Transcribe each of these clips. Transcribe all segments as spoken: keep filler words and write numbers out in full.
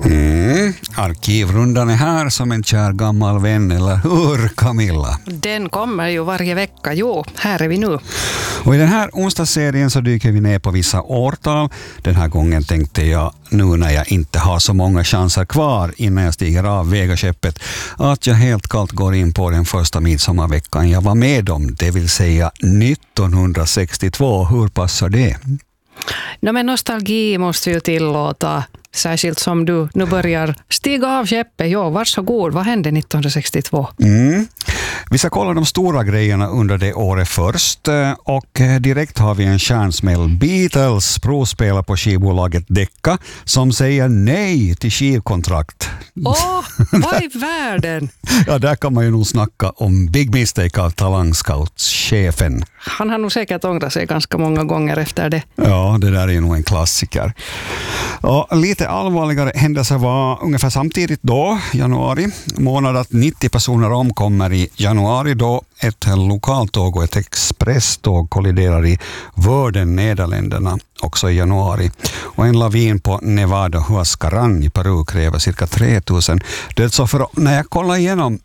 Mm. Arkivrundan är här som en kär gammal vän, eller hur Camilla? Den kommer ju varje vecka, jo, här är vi nu. Och i den här onsdagsserien så dyker vi ner på vissa årtal. Den här gången tänkte jag, nu när jag inte har så många chanser kvar innan jag stiger av vägaskeppet, att jag helt kallt går in på den första midsommarveckan jag var med om, det vill säga nittonhundrasextiotvå. Hur passar det? No, men nostalgi måste vi ju tillåta, särskilt som du nu börjar stiga av skeppet. Jo, varsågod, vad hände nittonhundrasextiotvå? Mm. Vi ska kolla de stora grejerna under det året först, och direkt har vi en kärnsmäll. Beatles provspelar på skivbolaget Decca som säger nej till skivkontrakt. Åh, vad i världen? Ja, där kan man ju nog snacka om big mistake av Talangscout-chefen. Han har nog säkert ångrat sig ganska många gånger efter det. Ja, det där är ju nog en klassiker. Och lite allvarligare händelser var ungefär samtidigt då, januari månad, att nittio personer omkommer i januari då ett lokaltåg och ett expresståg kolliderar i Vörden, Nederländerna, också i januari. Och en lavin på Nevada Huascarán i Peru kräver cirka tre tusen dödsoffer. När jag kollar igenom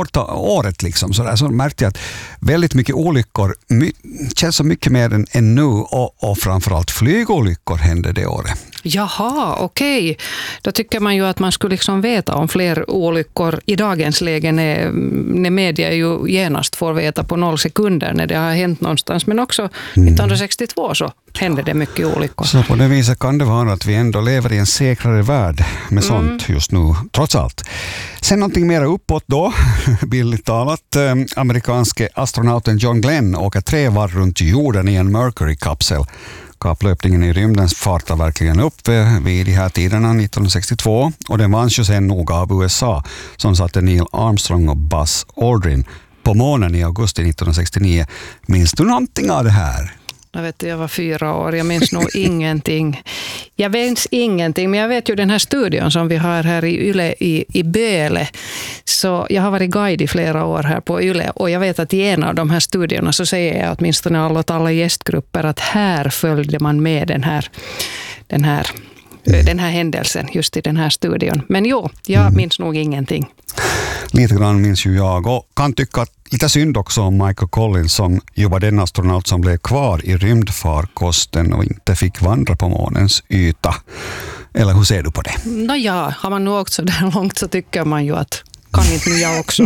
året liksom, så, där, så märkte jag att väldigt mycket olyckor, my, känns så mycket mer än, än nu, och, och framförallt flygolyckor hände det året. Jaha, okej. Okay. Då tycker man ju att man skulle liksom veta om fler olyckor i dagens läge när, när media ju genast får veta på noll sekunder när det har hänt någonstans. Men också mm. nittonhundrasextiotvå så hände det mycket olyckor. Så på det viset kan det vara att vi ändå lever i en säkrare värld med sånt mm. just nu, trots allt. Sen någonting mer uppåt då, billigt talat. Eh, amerikanske astronauten John Glenn åker tre varv runt jorden i en Mercury-kapsel. Kapplöpningen i rymden fartar verkligen upp vid de här tiderna nittonhundrasextiotvå, och den vanns ju sen nog av U S A som satte Neil Armstrong och Buzz Aldrin på månen i augusti nittonhundrasextionio. Minns du någonting av det här? Jag vet, jag var fyra år, jag minns nog ingenting. Jag minns ingenting, men jag vet ju den här studion som vi har här i Yle i, i Böle. Så jag har varit guide i flera år här på Yle, och jag vet att i en av de här studierna så säger jag åtminstone alla, alla gästgrupper att här följde man med den här, den här, den här händelsen just i den här studion. Men jo, jag mm. minns nog ingenting. Lite grann minns ju jag, och kan tycka att lite synd också om Michael Collins som ju var den astronaut som blev kvar i rymdfarkosten och inte fick vandra på månens yta. Eller hur ser du på det? Nåja, har man nu åkt så där långt så tycker man ju att kan inte jag också.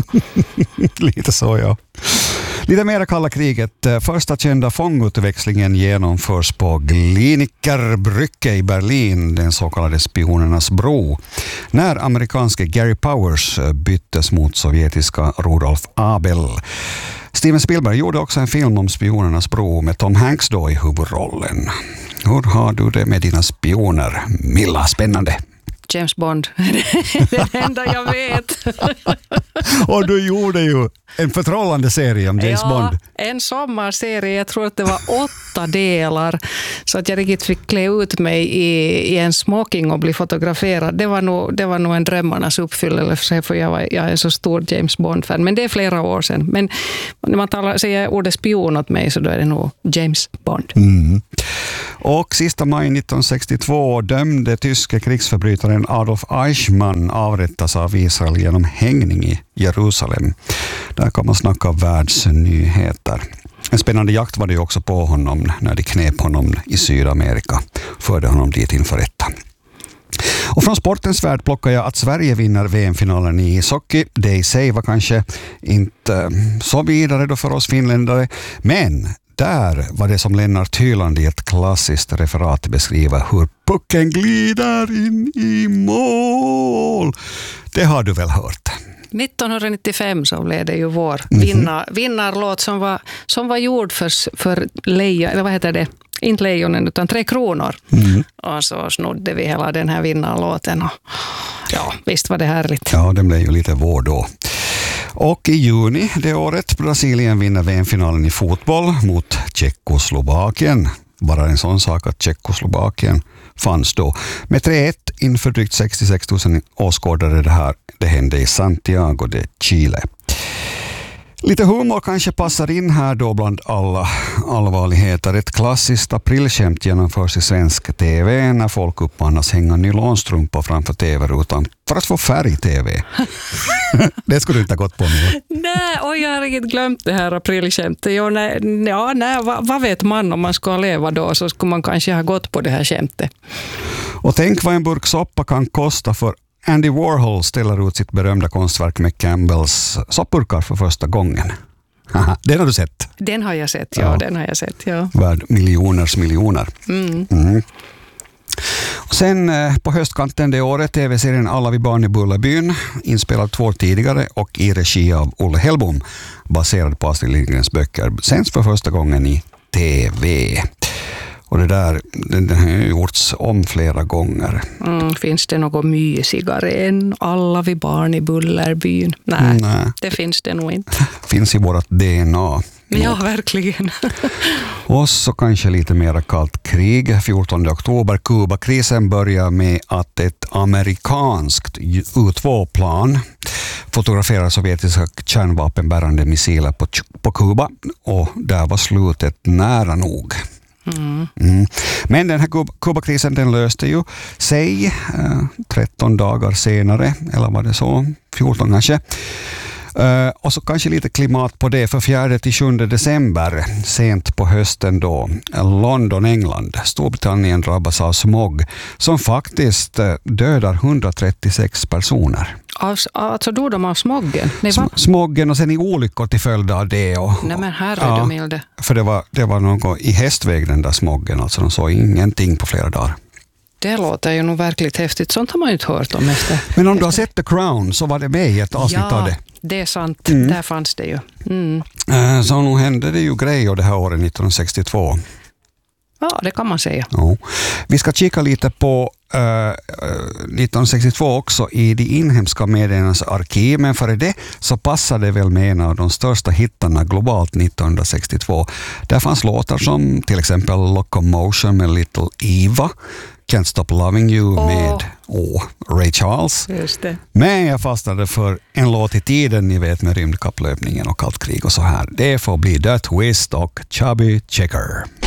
Lite så, ja. Lite mer kalla kriget. Första kända fångutväxlingen genomförs på Glienickerbrücke i Berlin, den så kallade spionernas bro, när amerikanske Gary Powers byttes mot sovjetiska Rudolf Abel. Steven Spielberg gjorde också en film om spionernas bro med Tom Hanks då i huvudrollen. Hur har du det med dina spioner, Milla? Spännande. James Bond, det är det enda jag vet. Och du gjorde ju en förtrollande serie om James ja, Bond. En sommarserie, jag tror att det var åtta delar. Så att jag riktigt fick klä ut mig i, i en smoking och bli fotograferad. Det var nog, det var nog en drömmarnas uppfyllelse, för jag, var, jag är så stor James Bond-fan. Men det är flera år sedan. Men när man talar, säger ordet spion åt mig så då är det nog James Bond. Mm. Och sista maj nittonhundrasextiotvå dömde tyska krigsförbrytaren Adolf Eichmann avrättas av Israel genom hängning i Jerusalem. Där kan man snacka världsnyheter. En spännande jakt var det också på honom när de knep honom i Sydamerika, förde honom dit inför rätta. Och från sportens värld plockar jag att Sverige vinner V M-finalen i ishockey. Det i sig var kanske inte så vidare då för oss finländare, men där var det som Lennart Hyland i ett klassiskt referat beskriver hur pucken glider in i mål. Det har du väl hört? nittonhundranittiofem så blev det ju vår vinnar, vinnarlåt som var, som var gjord för, för lejon, eller vad heter det? Inte lejonen utan Tre Kronor. Mm. Och så snodde vi hela den här vinnarlåten. Och ja, visst var det härligt. Ja, den blev ju lite vår då. Och i juni det året Brasilien vinner V M-finalen i fotboll mot Tjeckoslovakien. Bara en sån sak att Tjeckoslovakien fanns då. Med tre ett inför drygt sextiosex tusen åskådare det här. Det hände i Santiago de Chile. Lite humor kanske passar in här då bland alla allvarligheter. Ett klassiskt aprilskämt genomförs i svensk tv när folk uppmanas hänga nylonstrumpor framför tv-rutan för att få färg-tv. Det skulle du inte ha gått på nu. Nej, och jag har riktigt glömt det här aprilskämtet. Jo, nej, ja, nej, vad, vad vet man om man ska leva då, så skulle man kanske ha gått på det här skämtet. Och tänk vad en burk soppa kan kosta, för Andy Warhol ställer ut sitt berömda konstverk med Campbells soppburkar för första gången. Den har du sett? Den har jag sett, ja. ja. Den har jag sett, ja. Värd miljoners miljoner. Mm. Mm. Och sen eh, på höstkanten det året tv-serien Alla vi barn i Bullerbyn, inspelad två år tidigare och i regi av Olle Hellbom, baserad på Astrid Lindgrens böcker, sänds för första gången i tv. Och det där, den, den har gjorts om flera gånger. Mm, finns det något mysigare än Alla vi barn i Bullerbyn? Nej, Nej. det finns det nog inte. Finns i vårt D N A. Ja, verkligen. Och så kanske lite mer kallt krig. fjortonde oktober, Kubakrisen börjar med att ett amerikanskt U två plan fotograferar sovjetiska kärnvapenbärande missiler på, på Kuba. Och där var slutet nära nog. Mm. Mm. Men den här Kubakrisen den löste ju sig eh, tretton dagar senare, eller var det så, fjorton kanske. Uh, och så kanske lite klimat på det, för fjärde till sjunde december, sent på hösten då, London, England, Storbritannien drabbas av smog som faktiskt uh, dödar hundratrettiosex personer. Alltså då de av smoggen? Nej, va? Smoggen och sen i olyckor till följd av det. Och, Nej men herre, ja, du milde. För det var, det var någon i hästväg den där smoggen, alltså de såg ingenting på flera dagar. Det låter ju nog verkligt häftigt. Sånt har man ju inte hört om efter. Men om du har sett The Crown så var det med i ett avsnitt ja, av det. Det är sant. Mm. Där fanns det ju. Mm. Så nu hände det ju grejer det här året nittonhundrasextiotvå. Ja, det kan man säga. Ja. Vi ska kika lite på uh, nittonhundrasextiotvå också i de inhemska mediernas arkiv, men före det så passade det väl med en av de största hittarna globalt nittonhundrasextiotvå. Där fanns låtar som till exempel Locomotion med Little Eva, Can't Stop Loving You oh. med oh, Ray Charles. Just det. Men jag fastnade för en låt i tiden, ni vet, med rymdkapplöpningen och kallt krig och så här. Det får bli The Twist och Chubby Checker.